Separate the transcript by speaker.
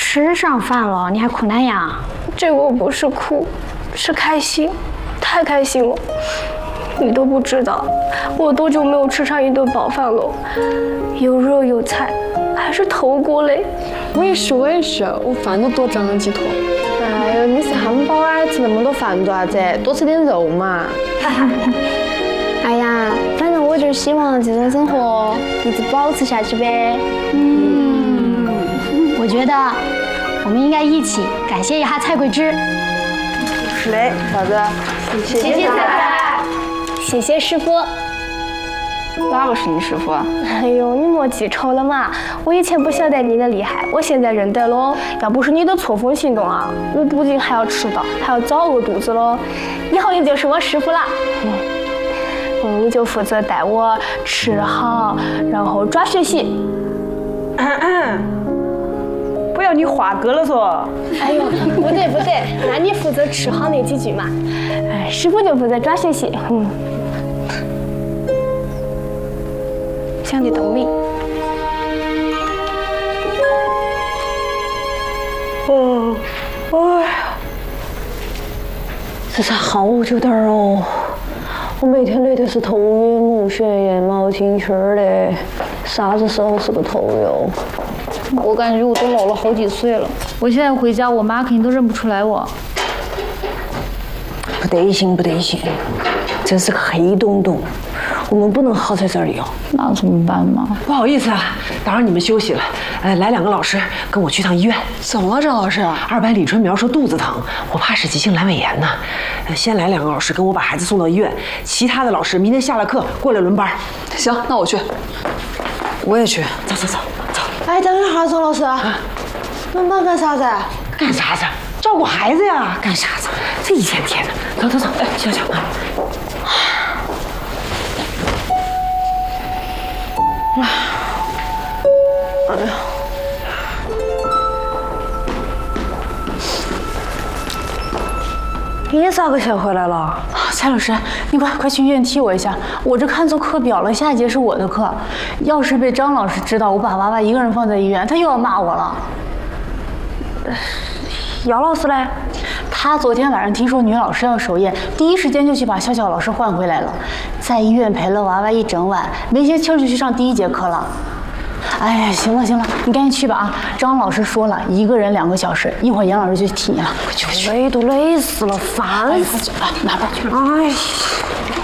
Speaker 1: 吃上饭了，你还哭那样？
Speaker 2: 这个不是哭，是开心，太开心了。你都不知道，我多久没有吃上一顿饱饭了，有肉有菜，还是头锅嘞。
Speaker 3: 我也是，我饭都多长了几坨。
Speaker 4: 哎呦，你是汉堡啊，吃那么多饭做啥子？多吃点肉嘛。哎呀，反正我就希望这种生活一直保持下去呗。
Speaker 1: 我觉得我们应该一起感谢一下蔡桂芝。
Speaker 5: 是嘞，嫂子，
Speaker 1: 谢谢彩彩，谢谢师傅。
Speaker 5: 哪个是你师傅啊？
Speaker 2: 哎呦，你莫记仇了嘛！我以前不晓得你的厉害，我现在认得喽。要不是你的错峰行动啊，我不仅还要迟到，还要早饿肚子喽。以后你就是我师傅了。你就负责带我吃好，然后抓学习。
Speaker 5: 不要你话搁了嗦。
Speaker 2: 哎呦，不对，那你负责吃好那几句嘛。师傅就负责抓学习。想得懂你。
Speaker 5: 哎呀，这才好久点哦。我每天累的是头晕目眩、眼冒金圈的，啥子时候是个头哟？
Speaker 6: 我感觉我都老了好几岁了，我现在回家，我妈肯定都认不出来我。
Speaker 5: 不得行，这是个黑洞洞，我们不能耗在这里哦。
Speaker 6: 那怎么办嘛？
Speaker 7: 不好意思啊，打扰你们休息了。来2个老师跟我去趟医院。
Speaker 3: 怎么了，张老师
Speaker 7: 2班李春苗说肚子疼，我怕是急性阑尾炎呢。先来2个老师跟我把孩子送到医院，其他的老师明天下了课过来轮班。
Speaker 3: 行，那我去。我也去。
Speaker 7: 走。
Speaker 4: 哎，等一下，张老师，轮班干啥子？
Speaker 7: 干啥子？照顾孩子呀，干啥子？这一天天的，走。哎，小啊。
Speaker 5: 哎呀，你啥个先回来了？
Speaker 6: 蔡老师，你快去医院替我一下，我这看错课表了，下一节是我的课。要是被张老师知道我把娃娃一个人放在医院，他又要骂我了。
Speaker 5: 姚老师嘞？
Speaker 6: 他昨天晚上听说女老师要守夜，第一时间就去把笑老师换回来了，在医院陪了娃娃一整晚，没歇气儿就去上第1节课了。哎呀，行了，你赶紧去吧啊！张老师说了，一个人2个小时，一会儿杨老师就去替你了，快去。
Speaker 5: 累都累死了，烦死了，
Speaker 6: 拿吧去。
Speaker 5: 哎。